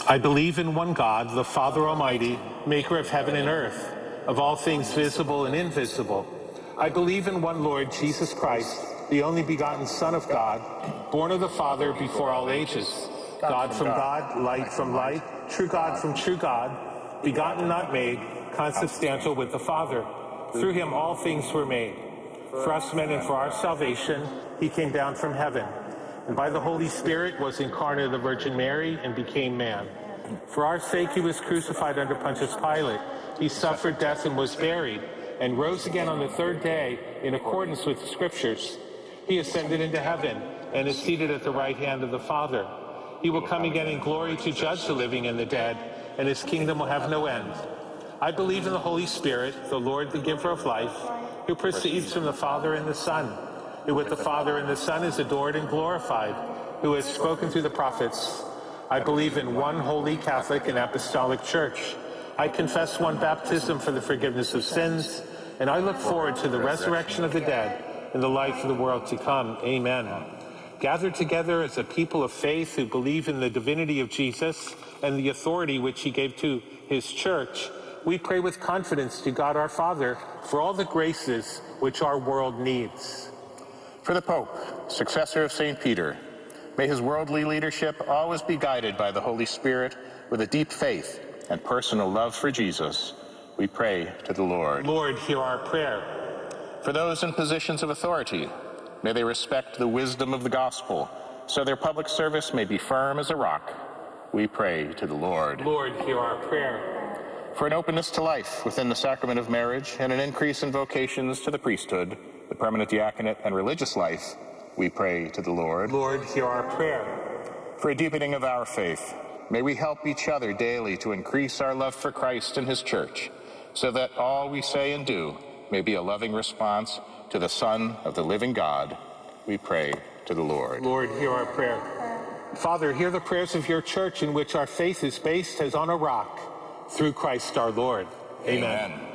I believe in one God, the Father Almighty, maker of heaven and earth, of all things visible and invisible. I believe in one Lord, Jesus Christ, the only begotten Son of God, born of the Father before all ages, God from God, light from light, true God from true God, begotten not made, consubstantial with the Father. Through him all things were made. For us men and for our salvation, he came down from heaven, and by the Holy Spirit was incarnate of the Virgin Mary and became man. For our sake he was crucified under Pontius Pilate. He suffered death and was buried, and rose again on the third day in accordance with the Scriptures. He ascended into heaven and is seated at the right hand of the Father. He will come again in glory to judge the living and the dead, and his kingdom will have no end. I believe in the Holy Spirit, the Lord, the giver of life, who proceeds from the Father and the Son, who with the Father and the Son is adored and glorified, who has spoken through the prophets. I believe in one holy Catholic and Apostolic Church. I confess one baptism for the forgiveness of sins, and I look forward to the resurrection of the dead and the life of the world to come. Amen. Gathered together as a people of faith who believe in the divinity of Jesus and the authority which he gave to his church, we pray with confidence to God our Father for all the graces which our world needs. For the Pope, successor of St. Peter, may his worldly leadership always be guided by the Holy Spirit with a deep faith and personal love for Jesus. We pray to the Lord. Lord, hear our prayer. For those in positions of authority, may they respect the wisdom of the gospel, so their public service may be firm as a rock. We pray to the Lord. Lord, hear our prayer. For an openness to life within the sacrament of marriage and an increase in vocations to the priesthood, the permanent diaconate, and religious life, we pray to the Lord. Lord, hear our prayer. For a deepening of our faith, may we help each other daily to increase our love for Christ and his church, so that all we say and do may be a loving response to the Son of the living God. We pray to the Lord. Lord, hear our prayer. Father, hear the prayers of your church in which our faith is based as on a rock, through Christ our Lord. Amen.